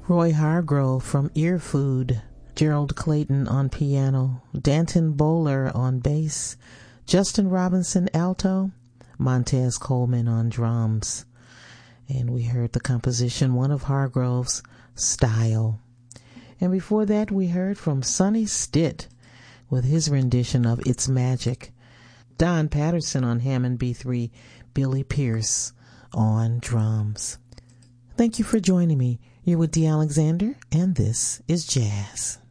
Roy Hargrove from Ear Food, Gerald Clayton on piano, Danton Bowler on bass, Justin Robinson alto, Montez Coleman on drums. And we heard the composition, one of Hargrove's, Style. And before that we heard from Sonny Stitt with his rendition of It's Magic, Don Patterson on Hammond B3, Billy Pierce on drums. Thank you for joining me. You're with Dee Alexander, and this is Jazz.